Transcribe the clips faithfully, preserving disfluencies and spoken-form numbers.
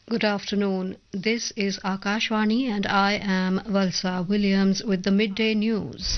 Good afternoon. This is Akashvani and I am Valsa Williams with the midday news.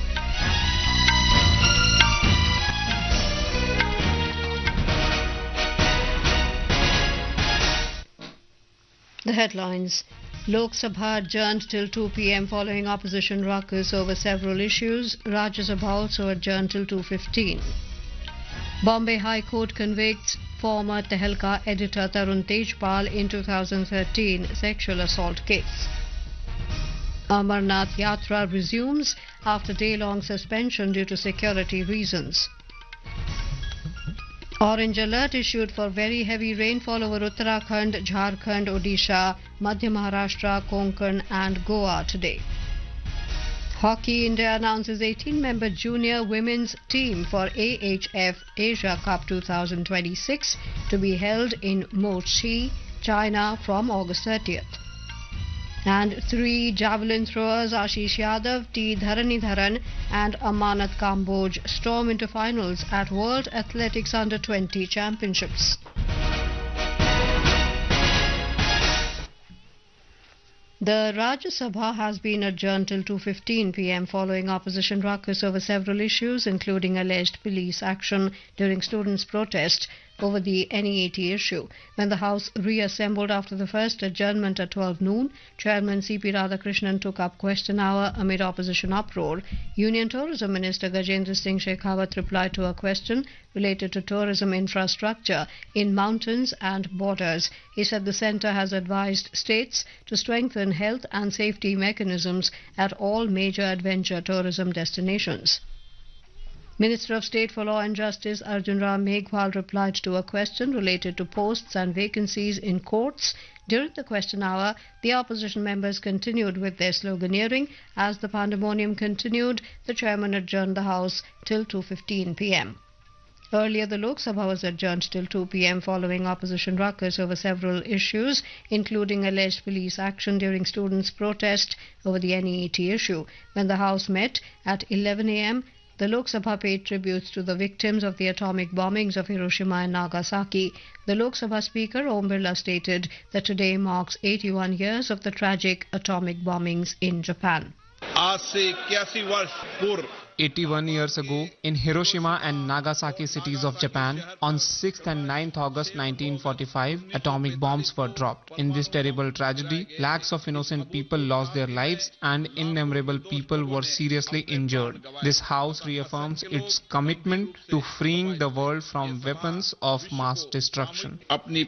The headlines. Lok Sabha adjourned till two p m following opposition ruckus over several issues. Rajya Sabha also adjourned till two fifteen. Bombay High Court convicts former Tehelka editor Tarun Tejpal in two thousand thirteen sexual assault case. Amarnath Yatra resumes after day-long suspension due to security reasons. Orange alert issued for very heavy rainfall over Uttarakhand, Jharkhand, Odisha, Madhya Maharashtra, Konkan and Goa today. Hockey India announces eighteen-member junior women's team for A H F Asia Cup twenty twenty-six to be held in Mochi, China from August thirtieth. And three javelin throwers Ashish Yadav, T. Dharanidharan and Amanat Kamboj storm into finals at World Athletics Under twenty Championships. The Rajya Sabha has been adjourned till two fifteen p m following opposition ruckus over several issues, including alleged police action during students' protest over the N E A T issue. When the House reassembled after the first adjournment at twelve noon, Chairman C P Radhakrishnan took up question hour amid opposition uproar. Union Tourism Minister Gajendra Singh Shekhawat replied to a question related to tourism infrastructure in mountains and borders. He said the centre has advised states to strengthen health and safety mechanisms at all major adventure tourism destinations. Minister of State for Law and Justice Arjun Ram Meghwal replied to a question related to posts and vacancies in courts. During the question hour, the opposition members continued with their sloganeering. As the pandemonium continued, the chairman adjourned the House till two fifteen p m. Earlier, the Lok Sabha was adjourned till two p m following opposition ruckus over several issues, including alleged police action during students' protest over the N E A T issue. When the House met at eleven a m, the Lok Sabha paid tributes to the victims of the atomic bombings of Hiroshima and Nagasaki. The Lok Sabha Speaker Om Birla stated that today marks eighty-one years of the tragic atomic bombings in Japan. eighty-one years ago, in Hiroshima and Nagasaki cities of Japan, on sixth and ninth August nineteen forty-five, atomic bombs were dropped. In this terrible tragedy, lakhs of innocent people lost their lives and innumerable people were seriously injured. This House reaffirms its commitment to freeing the world from weapons of mass destruction.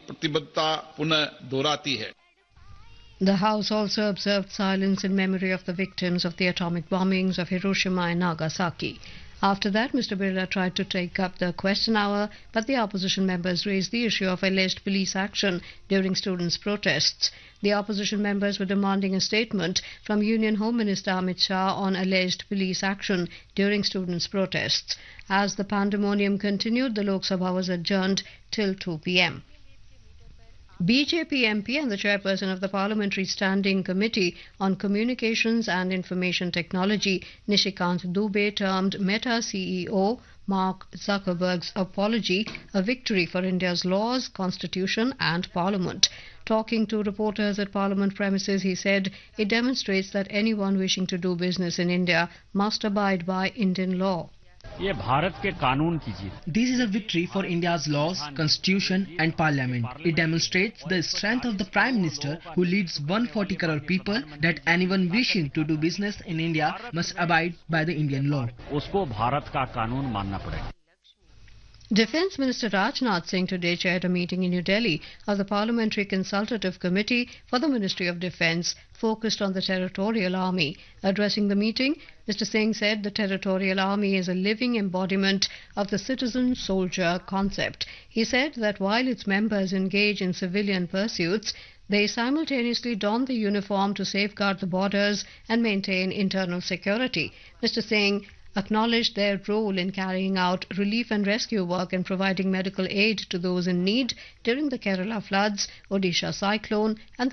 The House also observed silence in memory of the victims of the atomic bombings of Hiroshima and Nagasaki. After that, Mister Birla tried to take up the question hour, but the opposition members raised the issue of alleged police action during students' protests. The opposition members were demanding a statement from Union Home Minister Amit Shah on alleged police action during students' protests. As the pandemonium continued, the Lok Sabha was adjourned till two p m. B J P M P and the chairperson of the Parliamentary Standing Committee on Communications and Information Technology, Nishikant Dubey, termed Meta C E O Mark Zuckerberg's apology a victory for India's laws, constitution and parliament. Talking to reporters at Parliament premises, he said it demonstrates that anyone wishing to do business in India must abide by Indian law. This is a victory for India's laws, constitution and parliament. It demonstrates the strength of the Prime Minister, who leads one hundred forty crore people, that anyone wishing to do business in India must abide by the Indian law. Defence Minister Rajnath Singh today chaired a meeting in New Delhi of the Parliamentary Consultative Committee for the Ministry of Defence focused on the Territorial Army. Addressing the meeting, Mister Singh said the Territorial Army is a living embodiment of the citizen-soldier concept. He said that while its members engage in civilian pursuits, they simultaneously don the uniform to safeguard the borders and maintain internal security. Mister Singh acknowledged their role in carrying out relief and rescue work and providing medical aid to those in need during the Kerala floods, Odisha cyclone and